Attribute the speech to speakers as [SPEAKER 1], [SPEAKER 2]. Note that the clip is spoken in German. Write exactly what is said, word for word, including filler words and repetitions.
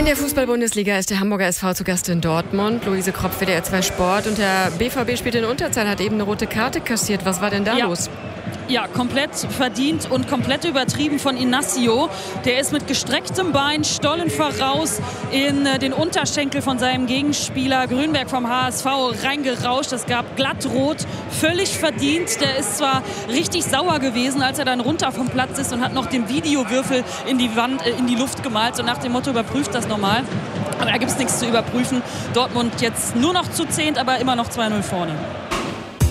[SPEAKER 1] In der Fußball-Bundesliga ist der Hamburger S V zu Gast in Dortmund. Luise Kropf, W D R zwei Sport. Und der B V B spielt in Unterzahl, hat eben eine rote Karte kassiert. Was war denn da
[SPEAKER 2] ja.
[SPEAKER 1] los?
[SPEAKER 2] Ja, komplett verdient und komplett übertrieben von Inacio. Der ist mit gestrecktem Bein stollen voraus in den Unterschenkel von seinem Gegenspieler Grünberg vom H S V reingerauscht. Es gab glatt rot, völlig verdient. Der ist zwar richtig sauer gewesen, als er dann runter vom Platz ist und hat noch den Videowürfel in die Wand, äh, in die Luft gemalt. So nach dem Motto, überprüft das nochmal. Aber da gibt es nichts zu überprüfen. Dortmund jetzt nur noch zu zehnt, aber immer noch zwei null vorne.